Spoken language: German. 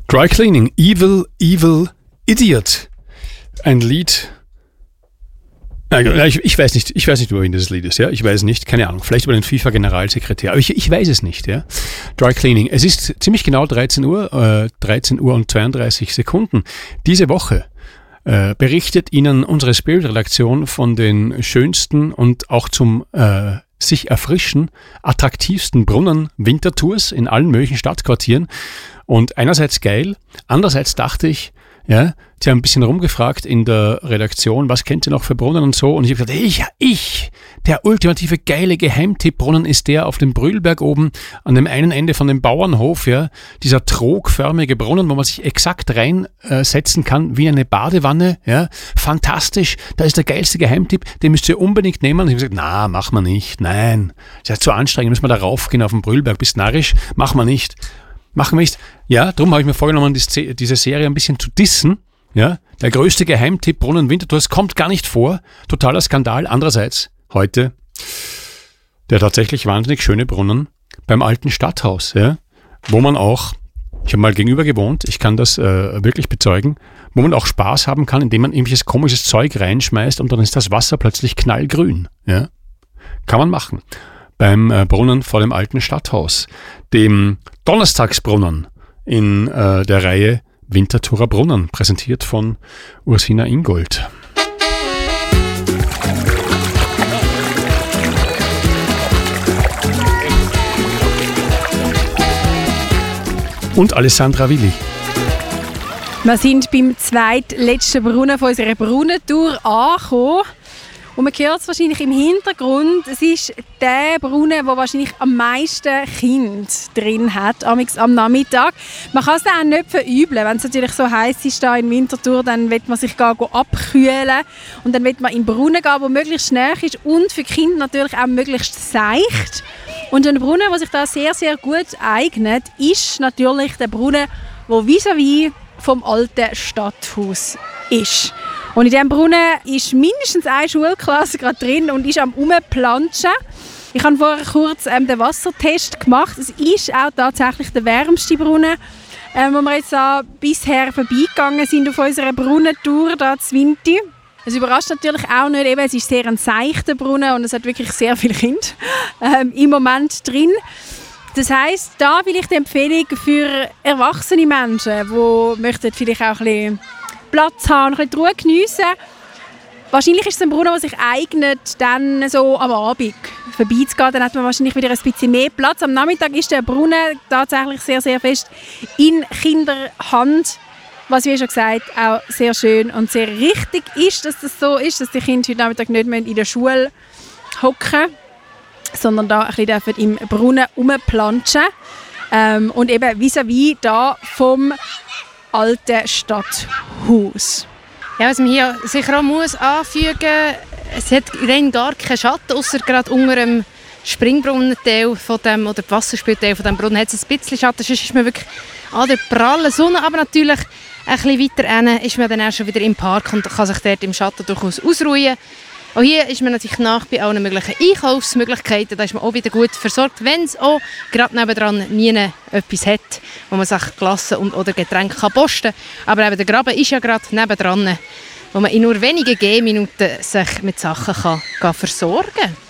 Dry Cleaning, Evil, Evil, Idiot. Ein Lied. Ich weiß nicht, wohin das Lied ist. Ja? Ich weiß nicht, keine Ahnung. Vielleicht über den FIFA-Generalsekretär. Aber ich weiß es nicht. Ja? Dry Cleaning. Es ist ziemlich genau 13 Uhr, 13 Uhr und 32 Sekunden. Diese Woche berichtet Ihnen unsere Spirit-Redaktion von den schönsten und auch zum sich erfrischen, attraktivsten Brunnen Wintertours in allen möglichen Stadtquartieren. Und einerseits geil, andererseits dachte ich, ja, die haben ein bisschen rumgefragt in der Redaktion, was kennt ihr noch für Brunnen und so. Und ich habe gesagt, der ultimative geile Geheimtippbrunnen ist der auf dem Brühlberg oben an dem einen Ende von dem Bauernhof, ja, dieser trogförmige Brunnen, wo man sich exakt reinsetzen kann wie eine Badewanne, ja, fantastisch, da ist der geilste Geheimtipp, den müsst ihr unbedingt nehmen. Und ich habe gesagt, machen wir nicht, nein, das ist ja zu anstrengend, müssen wir da raufgehen auf den Brühlberg, bist narrisch, machen wir nicht. Machen wir nicht. Ja, darum habe ich mir vorgenommen, diese Serie ein bisschen zu dissen. Ja, der größte Geheimtipp Brunnen Winterthurs kommt gar nicht vor. Totaler Skandal. Andererseits heute der tatsächlich wahnsinnig schöne Brunnen beim alten Stadthaus, ja, wo man auch, ich habe mal gegenüber gewohnt, ich kann das wirklich bezeugen, wo man auch Spaß haben kann, indem man irgendwelches komisches Zeug reinschmeißt und dann ist das Wasser plötzlich knallgrün. Ja, kann man machen. Beim Brunnen vor dem alten Stadthaus, dem Donnerstagsbrunnen in der Reihe Winterthurer Brunnen, präsentiert von Ursina Ingold. Und Alessandra Willi. Wir sind beim zweitletzten Brunnen von unserer Brunnentour angekommen. Und man hört es wahrscheinlich im Hintergrund, es ist der Brunnen, der wahrscheinlich am meisten Kinder drin hat, am Nachmittag. Man kann es dann auch nicht verübeln. Wenn es natürlich so heiß ist da in Winterthur, dann will man sich abkühlen und dann will man in den Brunnen gehen, der möglichst nahe ist und für die Kinder natürlich auch möglichst seicht. Und ein Brunnen, der sich da sehr, sehr gut eignet, ist natürlich der Brunnen, der vis-à-vis vom alten Stadthaus ist. Und in diesem Brunnen ist mindestens eine Schulklasse gerade drin und ist am Rumplanschen. Ich habe vorher kurz den Wassertest gemacht. Es ist auch tatsächlich der wärmste Brunnen, wo wir jetzt bisher vorbeigegangen sind auf unserer Brunnentour hier zu Winti. Es überrascht natürlich auch nicht, eben, es ist sehr ein seichter Brunnen und es hat wirklich sehr viele Kinder im Moment drin. Das heisst, da vielleicht die Empfehlung für erwachsene Menschen, die möchten vielleicht auch ein bisschen Platz haben, ein bisschen Ruhe geniessen. Wahrscheinlich ist es ein Brunnen, der sich eignet, dann so am Abend vorbeizugehen. Dann hat man wahrscheinlich wieder ein bisschen mehr Platz. Am Nachmittag ist der Brunnen tatsächlich sehr, sehr fest in Kinderhand. Was, wie schon gesagt, auch sehr schön und sehr richtig ist, dass das so ist, dass die Kinder heute Nachmittag nicht mehr in der Schule hocken, sondern da ein bisschen im Brunnen rumplanschen. Und eben vis-à-vis da vom alten Stadthaus. Ja, was man hier sicher auch muss anfügen, es hat rein gar keinen Schatten, außer gerade unter dem Springbrunnenteil von dem, oder Wasserspielteil von dem Brunnen hat es ein bisschen Schatten, sonst ist man wirklich an der prallen Sonne, aber natürlich ein bisschen weiter hinten ist man dann auch schon wieder im Park und kann sich dort im Schatten durchaus ausruhen. Auch hier ist man natürlich nach bei allen möglichen Einkaufsmöglichkeiten. Da ist man auch wieder gut versorgt, wenn es auch gerade nebendran nie etwas hat, wo man sich Glasse oder Getränke posten kann. Aber eben der Graben ist ja gerade nebendran, wo man in nur wenigen Gehminuten sich mit Sachen kann versorgen kann.